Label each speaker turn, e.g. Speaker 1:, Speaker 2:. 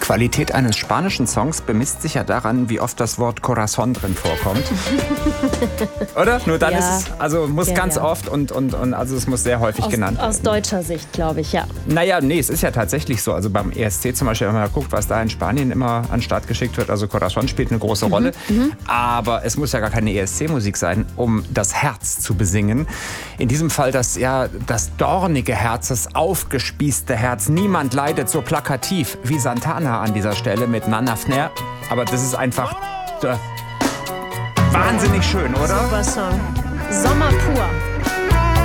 Speaker 1: Qualität eines spanischen Songs bemisst sich ja daran, wie oft das Wort Corazón drin vorkommt. Oder? Nur dann ist es, also muss ganz oft und also es muss sehr häufig genannt werden.
Speaker 2: Aus deutscher Sicht, glaube ich, ja.
Speaker 1: Naja, nee, es ist ja tatsächlich so. Also beim ESC zum Beispiel, wenn man guckt, was da in Spanien immer an den Start geschickt wird, also Corazón spielt eine große Rolle. Aber es muss ja gar keine ESC-Musik sein, um das Herz zu besingen. In diesem Fall das dornige Herz, das aufgespießte Herz. Niemand leidet so plakativ wie Santana an dieser Stelle mit Nana Fner. Aber das ist einfach wahnsinnig schön, oder?
Speaker 2: Super Song. Sommer pur.